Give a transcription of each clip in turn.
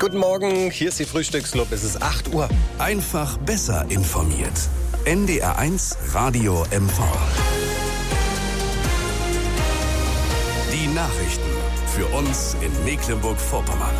Guten Morgen, hier ist die Frühstücksclub. Es ist 8 Uhr. Einfach besser informiert. NDR1 Radio MV. Die Nachrichten für uns in Mecklenburg-Vorpommern.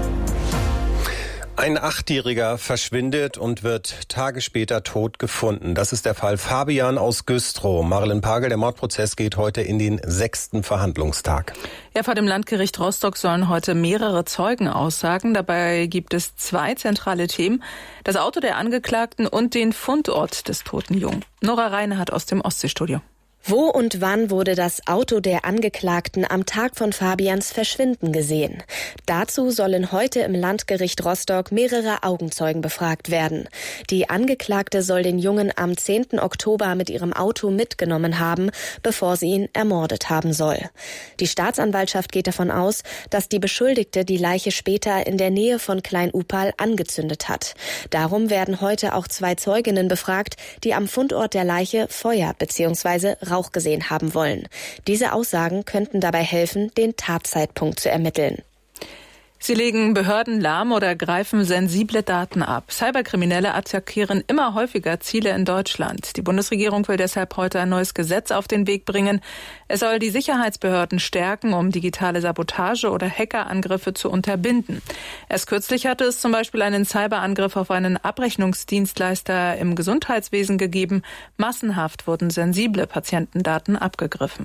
Ein 8-Jähriger verschwindet und wird Tage später tot gefunden. Das ist der Fall Fabian aus Güstrow. Marilyn Pagel, der Mordprozess geht heute in den 6. Verhandlungstag. Ja, vor dem Landgericht Rostock sollen heute mehrere Zeugen aussagen. Dabei gibt es 2 zentrale Themen: das Auto der Angeklagten und den Fundort des toten Jungen. Nora Reinhardt aus dem Ostseestudio. Wo und wann wurde das Auto der Angeklagten am Tag von Fabians Verschwinden gesehen? Dazu sollen heute im Landgericht Rostock mehrere Augenzeugen befragt werden. Die Angeklagte soll den Jungen am 10. Oktober mit ihrem Auto mitgenommen haben, bevor sie ihn ermordet haben soll. Die Staatsanwaltschaft geht davon aus, dass die Beschuldigte die Leiche später in der Nähe von Klein-Upal angezündet hat. Darum werden heute auch 2 Zeuginnen befragt, die am Fundort der Leiche Feuer bzw. Rauch gesehen haben wollen. Diese Aussagen könnten dabei helfen, den Tatzeitpunkt zu ermitteln. Sie legen Behörden lahm oder greifen sensible Daten ab. Cyberkriminelle attackieren immer häufiger Ziele in Deutschland. Die Bundesregierung will deshalb heute ein neues Gesetz auf den Weg bringen. Es soll die Sicherheitsbehörden stärken, um digitale Sabotage oder Hackerangriffe zu unterbinden. Erst kürzlich hatte es zum Beispiel einen Cyberangriff auf einen Abrechnungsdienstleister im Gesundheitswesen gegeben. Massenhaft wurden sensible Patientendaten abgegriffen.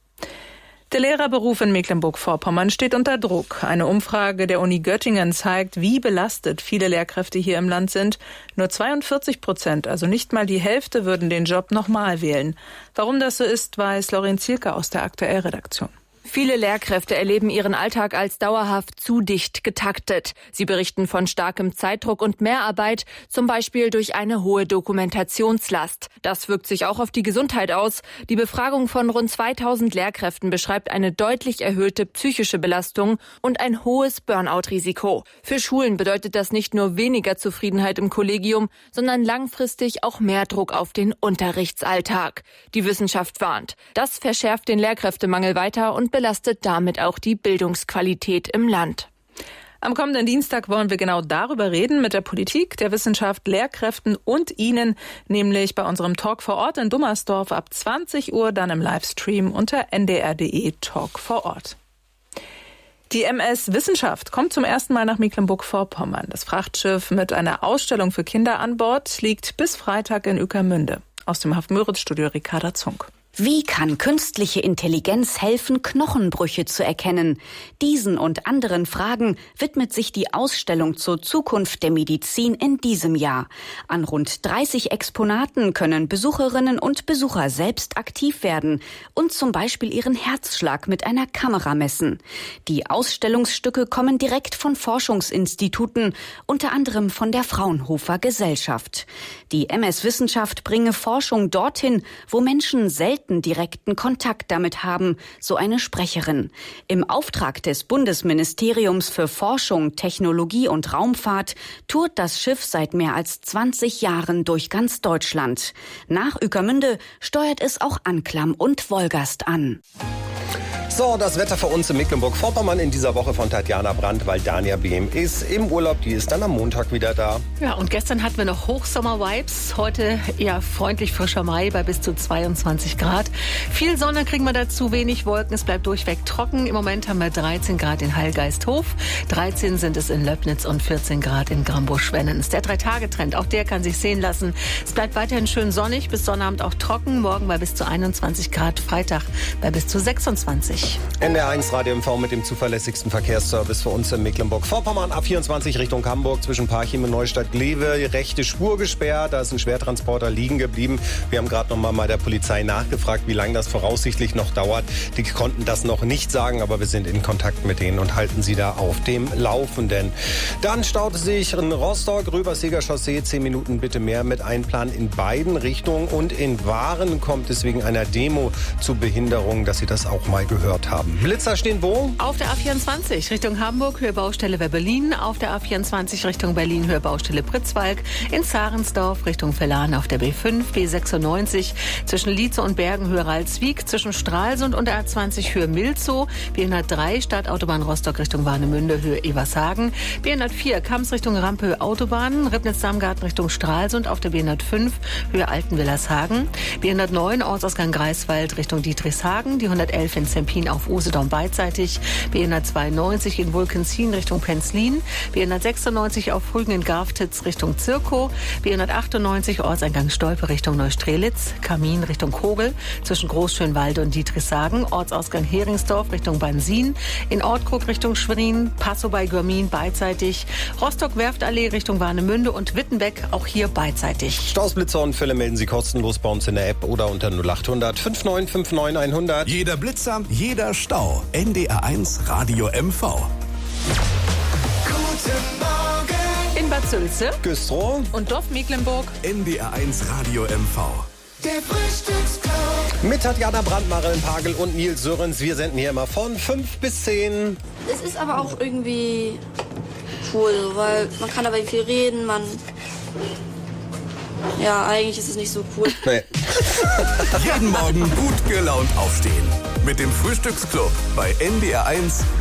Der Lehrerberuf in Mecklenburg-Vorpommern steht unter Druck. Eine Umfrage der Uni Göttingen zeigt, wie belastet viele Lehrkräfte hier im Land sind. Nur 42%, also nicht mal die Hälfte, würden den Job nochmal wählen. Warum das so ist, weiß Lauren Zielke aus der Aktuell-Redaktion. Viele Lehrkräfte erleben ihren Alltag als dauerhaft zu dicht getaktet. Sie berichten von starkem Zeitdruck und Mehrarbeit, zum Beispiel durch eine hohe Dokumentationslast. Das wirkt sich auch auf die Gesundheit aus. Die Befragung von rund 2000 Lehrkräften beschreibt eine deutlich erhöhte psychische Belastung und ein hohes Burnout-Risiko. Für Schulen bedeutet das nicht nur weniger Zufriedenheit im Kollegium, sondern langfristig auch mehr Druck auf den Unterrichtsalltag. Die Wissenschaft warnt. Das verschärft den Lehrkräftemangel weiter und belastet damit auch die Bildungsqualität im Land. Am kommenden Dienstag wollen wir genau darüber reden mit der Politik, der Wissenschaft, Lehrkräften und Ihnen, nämlich bei unserem Talk vor Ort in Dummersdorf ab 20 Uhr, dann im Livestream unter ndr.de Talk vor Ort. Die MS Wissenschaft kommt zum ersten Mal nach Mecklenburg-Vorpommern. Das Frachtschiff mit einer Ausstellung für Kinder an Bord liegt bis Freitag in Ueckermünde. Aus dem Haft-Möritz-Studio Ricarda Zunk. Wie kann künstliche Intelligenz helfen, Knochenbrüche zu erkennen? Diesen und anderen Fragen widmet sich die Ausstellung zur Zukunft der Medizin in diesem Jahr. An rund 30 Exponaten können Besucherinnen und Besucher selbst aktiv werden und zum Beispiel ihren Herzschlag mit einer Kamera messen. Die Ausstellungsstücke kommen direkt von Forschungsinstituten, unter anderem von der Fraunhofer Gesellschaft. Die MS Wissenschaft bringe Forschung dorthin, wo Menschen selten direkten Kontakt damit haben, so eine Sprecherin. Im Auftrag des Bundesministeriums für Forschung, Technologie und Raumfahrt tourt das Schiff seit mehr als 20 Jahren durch ganz Deutschland. Nach Ueckermünde steuert es auch Anklam und Wolgast an. So, das Wetter für uns in Mecklenburg-Vorpommern in dieser Woche von Tatjana Brandt, weil Dania Behm ist im Urlaub. Die ist dann am Montag wieder da. Ja, und gestern hatten wir noch Hochsommer-Vibes. Heute eher freundlich frischer Mai bei bis zu 22 Grad. Viel Sonne kriegen wir dazu, wenig Wolken. Es bleibt durchweg trocken. Im Moment haben wir 13 Grad in Hallgeisthof, 13 sind es in Löbnitz und 14 Grad in Grambusch-Schwennens. Der 3-Tage-Trend, auch der kann sich sehen lassen. Es bleibt weiterhin schön sonnig, bis Sonnabend auch trocken. Morgen bei bis zu 21 Grad, Freitag bei bis zu 26. NDR1 Radio MV mit dem zuverlässigsten Verkehrsservice für uns in Mecklenburg-Vorpommern. A24 Richtung Hamburg zwischen Parchim und Neustadt-Glewe. Rechte Spur gesperrt. Da ist ein Schwertransporter liegen geblieben. Wir haben gerade noch mal bei der Polizei nachgefragt, wie lange das voraussichtlich noch dauert. Die konnten das noch nicht sagen, aber wir sind in Kontakt mit denen und halten sie da auf dem Laufenden. Dann staut es sich in Rostock, Röberseger Chaussee, 10 Minuten bitte mehr mit Einplan in beiden Richtungen. Und in Waren kommt es wegen einer Demo zu Behinderung, dass Sie das auch mal gehört gehört haben. Blitzer stehen wo? Auf der A24 Richtung Hamburg, Höhe Baustelle Weberlin. Auf der A24 Richtung Berlin, Höhe Baustelle Pritzwalk. In Zahrensdorf Richtung Verlan auf der B5, B96 zwischen Lietze und Bergen, Höhe Ralswiek. Zwischen Stralsund und der A20 Höhe Milzow. B103 Stadtautobahn Rostock Richtung Warnemünde, Höhe Evershagen. B104 Kamms Richtung Rampe, Höhe Autobahn. Ribnitz-Damgarten Richtung Stralsund auf der B105 Höhe Altenwillershagen. B109 Ortsausgang Greifswald Richtung Dietrichshagen. Die 111 in Zempin auf Usedom beidseitig. B192 in Wulkenzien Richtung Penzlin. B196 auf Rügen in Garftitz Richtung Zirkow. B198 Ortseingang Stolpe Richtung Neustrelitz. Kamin Richtung Kogel zwischen Großschönwalde und Dietrichshagen. Ortsausgang Heringsdorf Richtung Bansin. In Ortkrug Richtung Schwerin. Passow bei Görmin beidseitig. Rostock-Werftallee Richtung Warnemünde und Wittenbeck auch hier beidseitig. Staus, Blitzer und Fälle melden Sie kostenlos bei uns in der App oder unter 0800 5959 100. Jeder Blitzer, jeder Stau. NDR1 Radio MV. Guten Morgen In Bad Sülze Güstrow Und Dorf-Mecklenburg. NDR1 Radio MV. der Frühstücksclub. mit Tatjana Brandt, Marilyn Pagel und Nils Sörens. Wir senden hier immer von 5 bis 10. Es ist aber auch irgendwie cool, weil man kann dabei viel reden, ja, eigentlich ist es nicht so cool. Nee. Jeden Morgen gut gelaunt aufstehen. Mit dem Frühstücksclub bei NDR1